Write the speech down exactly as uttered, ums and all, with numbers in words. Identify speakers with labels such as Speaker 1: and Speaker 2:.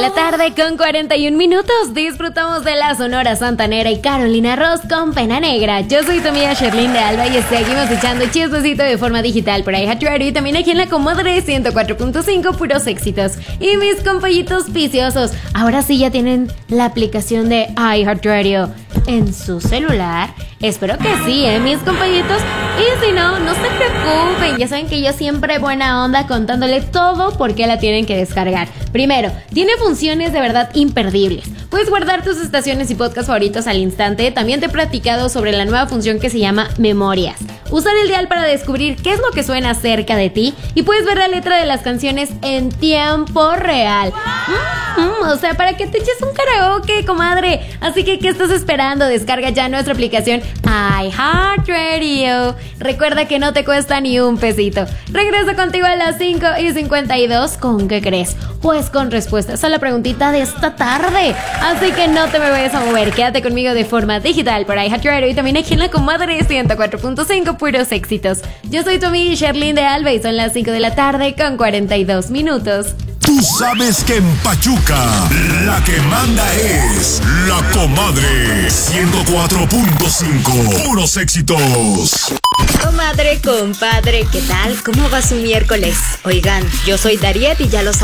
Speaker 1: la tarde con cuarenta y un minutos. Disfrutamos de la Sonora Santanera y Carolina Ross con Pena Negra. Yo soy tu amiga Sherlyn de Alba y seguimos echando chismecito de forma digital por iHeartRadio y también aquí en la Comadre ciento cuatro punto cinco, puros éxitos. Y mis compañitos viciosos, ahora sí ya tienen la aplicación de iHeartRadio en su celular. Espero que sí, ¿eh, mis compañitos? Y si no, no se preocupen. Ya saben que yo siempre buena onda contándole todo por qué la tienen que descargar. Primero, tiene funciones de verdad imperdibles. Puedes guardar tus estaciones y podcasts favoritos al instante. También te he platicado sobre la nueva función que se llama Memorias. Usar el dial para descubrir qué es lo que suena cerca de ti y puedes ver la letra de las canciones en tiempo real. Mm, mm, o sea, para que te eches un karaoke, comadre. Así que, ¿qué estás esperando? Descarga ya nuestra aplicación iHeartRadio. Recuerda que no te cuesta ni un pesito. Regreso contigo a las cinco y cincuenta y dos. ¿Con qué crees? Pues con respuestas a la preguntita de esta tarde. Así que no te me vayas a mover. Quédate conmigo de forma digital por iHeartRadio y también aquí en la Comadre ciento cuatro punto cinco, puros éxitos. Yo soy tu amiga Sherlyn de Alba y son las cinco de la tarde con cuarenta y dos minutos.
Speaker 2: Tú sabes que en Pachuca la que manda es la Comadre ciento cuatro punto cinco, puros éxitos.
Speaker 3: Comadre, compadre, ¿qué tal? ¿Cómo va su miércoles? Oigan, yo soy Dariet y ya lo saben.